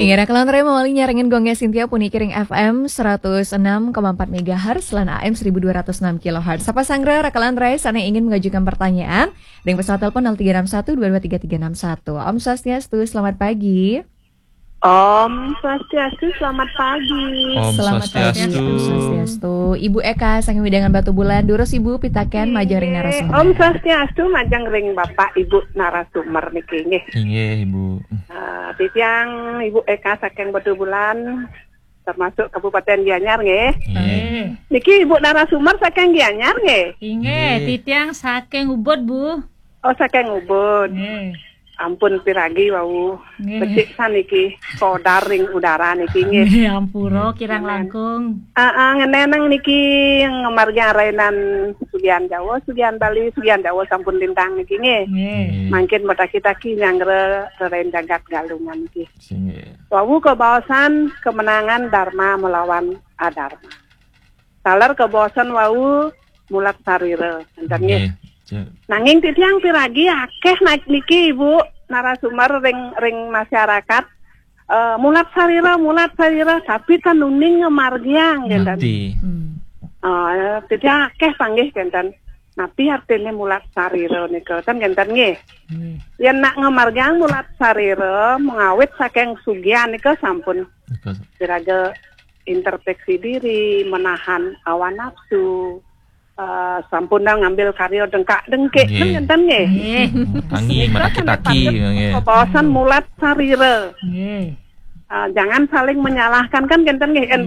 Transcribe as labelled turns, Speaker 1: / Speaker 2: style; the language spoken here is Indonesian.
Speaker 1: Ingin kelantaran mawali nyaringin gongnya Cynthia Punikiring FM 106,4 MHz lan AM 1206 kHz. Sapa sanggra rakalan rai sana ingin mengajukan pertanyaan dengan pesawat telepon 0361223361. Om Swastiastu, selamat pagi.
Speaker 2: Om Swastiastu, selamat pagi.
Speaker 3: Om
Speaker 1: Swastiastu. Ibu Eka saking widangan Batu Bulan, durus Ibu pitaken majang ring narasumber.
Speaker 2: Om Swastiastu majang ring Bapak Ibu narasumber niki nggih.
Speaker 3: Nggih, Ibu.
Speaker 2: Titiang Ibu Eka saking Batu Bulan termasuk Kabupaten Gianyar nggih. Niki Ibu narasumber saking Gianyar nggih.
Speaker 4: Nggih, titiang saking Ubud, Bu.
Speaker 2: Oh, saking Ubud. Ampun piragi wau becik saniki kodaring udara niki nggih.
Speaker 4: Ampuro kirang langkung.
Speaker 2: Ngenenang niki ngamarga rainan Sugian Jawa, Sugian Bali, Sugian Jawa sampun lintang niki nggih. Mangkin mata-kitaki nyangre rein jagat galungan niki. Wau kebawasan kemenangan Dharma melawan Adharma. Salar kebawasan wau mulat sarira enten nggih. Nanging titiang piragi akeh naik niki Ibu narasumber ring masyarakat mulat sarira tapi kan nuning ngemargiang genten. Titiang akeh panggih genten. Napi artinya mulat sarira nika ten genten nggih. Yen nak ngemargiang mulat sarira mengawit saking sugian nika sampun piraga introspeksi diri, menahan hawa nafsu. Sampun ngambil karya dengkak-dengkik ngenten nggih.
Speaker 3: Tangi mataki-taki nggih.
Speaker 2: Kebawasan mulat sarira. Jangan saling menyalahkan kan ngenten nggih.